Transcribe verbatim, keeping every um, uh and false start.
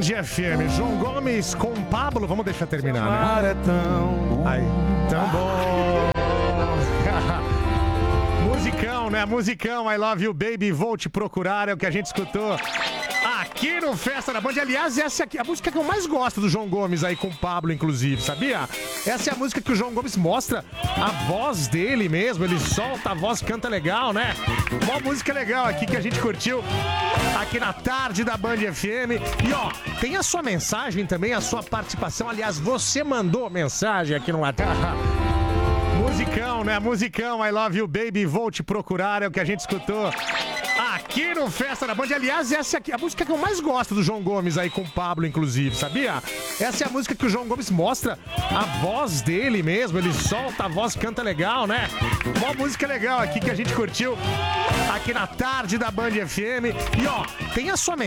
F M, João Gomes com Pablo. Vamos deixar terminar, né? Mar é tão... Ai, tão bom. Musicão, né? Musicão, I Love You Baby, Vou Te Procurar, é o que a gente escutou aqui no Festa da Band. Aliás, essa aqui é a música que eu mais gosto do João Gomes aí com o Pablo, inclusive, sabia? Essa é a música que o João Gomes mostra a voz dele mesmo, ele solta a voz, canta legal, né? Uma música legal aqui que a gente curtiu aqui na tarde da Band F M. E ó, tem a sua mensagem também, a sua participação. Aliás, você mandou mensagem aqui no WhatsApp. Musicão, né? Musicão, I Love You Baby, Vou Te Procurar, é o que a gente escutou aqui no Festa da Band. Aliás, essa aqui é a música que eu mais gosto do João Gomes aí com o Pablo, inclusive, sabia? Essa é a música que o João Gomes mostra a voz dele mesmo, ele solta a voz, canta legal, né? Uma música legal aqui que a gente curtiu aqui na tarde da Band F M. E ó, tem a sua mensagem.